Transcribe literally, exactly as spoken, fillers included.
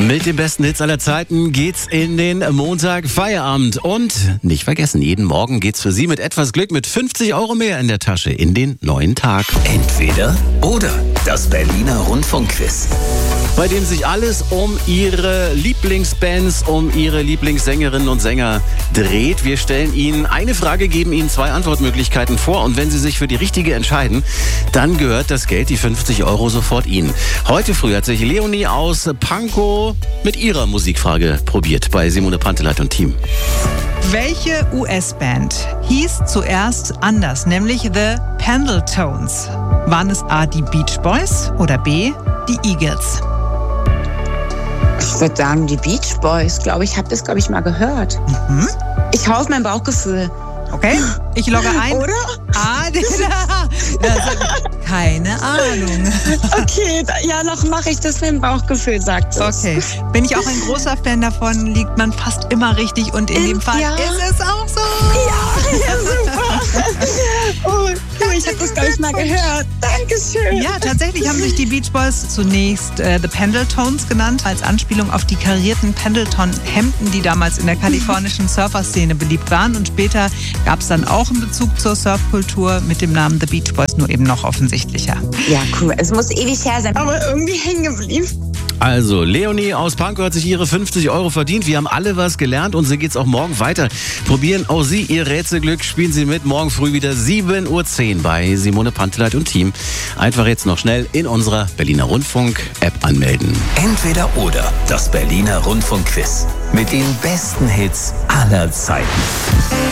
Mit den besten Hits aller Zeiten geht's in den Montag Feierabend. Und nicht vergessen, jeden Morgen geht's für Sie mit etwas Glück mit fünfzig Euro mehr in der Tasche in den neuen Tag. Entweder oder. Das Berliner Rundfunkquiz. Bei dem sich alles um Ihre Lieblingsbands, um Ihre Lieblingssängerinnen und Sänger dreht. Wir stellen Ihnen eine Frage, geben Ihnen zwei Antwortmöglichkeiten vor. Und wenn Sie sich für die richtige entscheiden, dann gehört das Geld, die fünfzig Euro, sofort Ihnen. Heute früh hat sich Leonie aus Pankow mit ihrer Musikfrage probiert bei Simone Panteleit und Team. Welche U S-Band hieß zuerst anders, nämlich The Pendletones? Waren es A, die Beach Boys oder B, die Eagles? Ich würde sagen, die Beach Boys, glaube ich, habe das, glaube ich, mal gehört. Mhm. Ich hau auf mein Bauchgefühl. Okay, ich logge ein. Oder? Ah, keine Ahnung. Okay, ja, noch mache ich das, wenn Bauchgefühl sagt es. Okay, bin ich auch ein großer Fan davon, liegt man fast immer richtig und in dem Fall ja. ist es auch so. Ja, ja, super. Oh, ich habe das, glaube ich, mal gehört. Dankeschön. Ja, tatsächlich haben sich die Beach Boys zunächst äh, The Pendletones genannt, als Anspielung auf die karierten Pendleton-Hemden, die damals in der kalifornischen Surfer-Szene beliebt waren. Und später gab es dann auch einen Bezug zur Surfkultur mit dem Namen The Beach Boys, nur eben noch offensichtlicher. Ja, cool. Es muss ewig her sein, aber irgendwie hängen geblieben. Also, Leonie aus Pankow hat sich ihre fünfzig Euro verdient. Wir haben alle was gelernt und so geht's auch morgen weiter. Probieren auch Sie Ihr Rätselglück. Spielen Sie mit. Morgen früh wieder sieben Uhr zehn bei Simone Panteleit und Team. Einfach jetzt noch schnell in unserer Berliner Rundfunk-App anmelden. Entweder oder. Das Berliner Rundfunkquiz. Mit den besten Hits aller Zeiten.